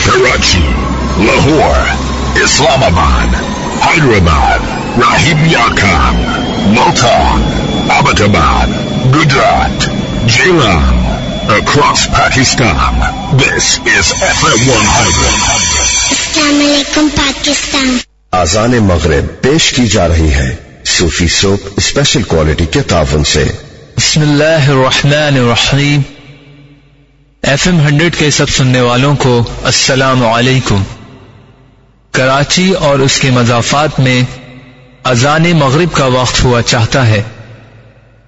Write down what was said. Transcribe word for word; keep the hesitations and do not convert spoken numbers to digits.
Karachi, Lahore, Islamabad, Hyderabad, Rahim Yakam, Multan, Abbottabad, Gujarat, Jilin, across Pakistan. This is F M one hundred. Assalamu alaikum Pakistan. आज़ान मगरिब पेश की जा रही है सूफी soap special quality के तावन से। बिस्मिल्लाहिर्रहमानिर्रहीम। एफ एम हंड्रेड के सब सुनने वालों को अस्सलाम वालेकुम। कराची और उसके मज़ाफ़ात में अज़ान मगरिब का वक्त हुआ चाहता है।